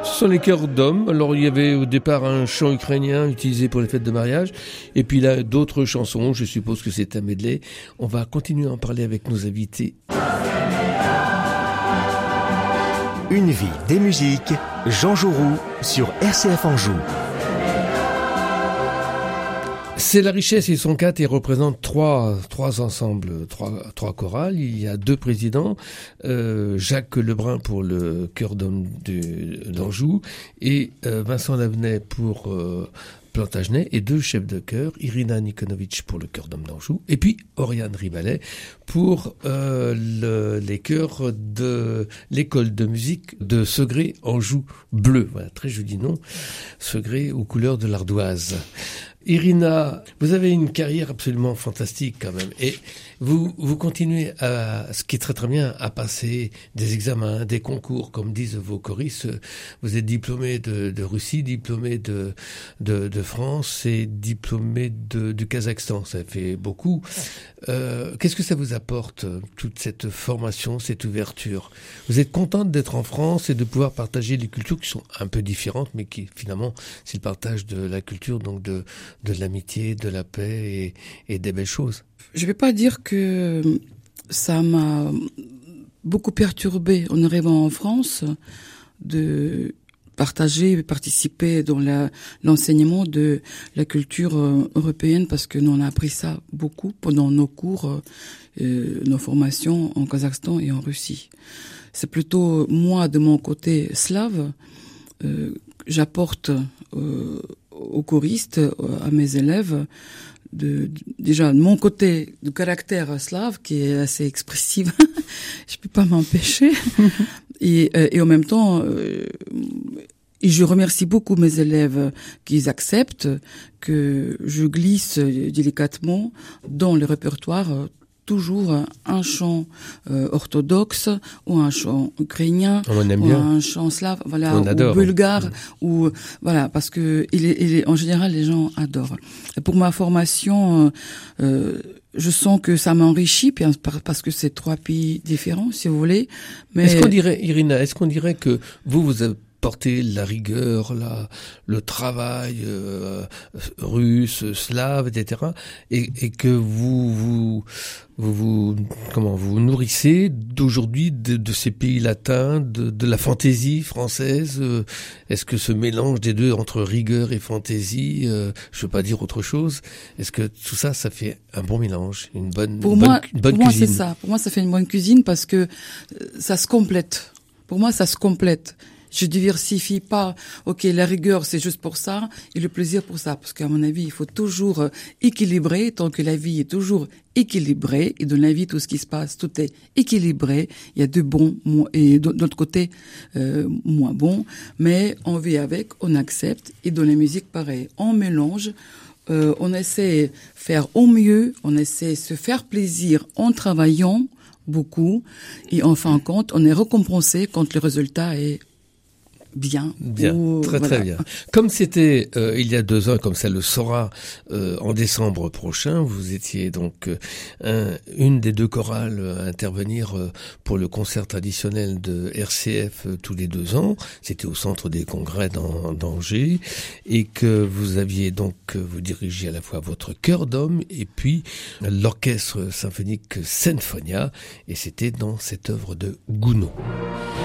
Ce sont les chœurs d'hommes. Alors il y avait au départ un chant ukrainien utilisé pour les fêtes de mariage, et puis là d'autres chansons, je suppose que c'est un medley. On va continuer à en parler avec nos invités. Une vie, des musiques, Jean Jouroux sur RCF Anjou. C'est la richesse, ils sont 4 et représentent trois ensembles, trois chorales. Il y a 2 présidents, Jacques Lebrun pour le chœur d'hommes d'Anjou et Vincent Lavenay pour Plantagenet, et 2 chefs de chœur, Irina Nikonovic pour le chœur d'hommes d'Anjou et puis Oriane Ribalet pour les chœurs de l'école de musique de Segré Anjou Bleu. Voilà, très joli nom, Segré aux couleurs de l'ardoise. Irina, vous avez une carrière absolument fantastique quand même, et vous continuez ce qui est très très bien, à passer des examens, des concours, comme disent vos choristes. Vous êtes diplômé de Russie, diplômé de France et diplômé du Kazakhstan. Ça fait beaucoup. Qu'est-ce que ça vous apporte, toute cette formation, cette ouverture? Vous êtes contente d'être en France et de pouvoir partager les cultures qui sont un peu différentes, mais qui finalement c'est le partage de la culture, donc de l'amitié, de la paix et des belles choses. Je vais pas dire que ça m'a beaucoup perturbé en arrivant en France de participer dans l'enseignement de la culture européenne, parce que nous on a appris ça beaucoup pendant nos cours, nos formations en Kazakhstan et en Russie. C'est plutôt moi, de mon côté slave, j'apporte aux choristes, à mes élèves, déjà de mon côté du caractère slave qui est assez expressif, je peux pas m'empêcher, et en même temps, et je remercie beaucoup mes élèves qui acceptent que je glisse délicatement dans le répertoire toujours un chant orthodoxe ou un chant ukrainien ou un chant slave, voilà, ou bulgare, ou voilà, parce que en général les gens adorent. Et pour ma formation, je sens que ça m'enrichit parce que c'est 3 pays différents, si vous voulez. Mais est-ce qu'on dirait, Irina, que vous apportez la rigueur, le travail russe, slave, etc., et que vous nourrissez d'aujourd'hui de ces pays latins, de la fantaisie française? Est-ce que ce mélange des deux, entre rigueur et fantaisie, je veux pas dire autre chose, est-ce que tout ça fait un bon mélange, une bonne cuisine? Moi, c'est ça. Pour moi, ça fait une bonne cuisine parce que ça se complète. Pour moi, ça se complète. Je diversifie pas, ok, la rigueur c'est juste pour ça, et le plaisir pour ça, parce qu'à mon avis, il faut toujours équilibrer, tant que la vie est toujours équilibrée, et dans la vie, tout ce qui se passe, tout est équilibré, il y a de bons, et de l'autre côté, moins bons, mais on vit avec, on accepte, et dans la musique, pareil, on mélange, on essaie de faire au mieux, on essaie de se faire plaisir en travaillant beaucoup, et en fin de compte, on est récompensé quand le résultat est bien, très bien. Comme c'était il y a 2 ans, comme ça le sera en décembre prochain, vous étiez donc une des 2 chorales à intervenir pour le concert traditionnel de RCF tous les 2 ans. C'était au centre des congrès d'Angers, et que vous aviez donc, vous dirigiez à la fois votre chœur d'hommes et puis l'orchestre symphonique Sinfonia, et c'était dans cette œuvre de Gounod.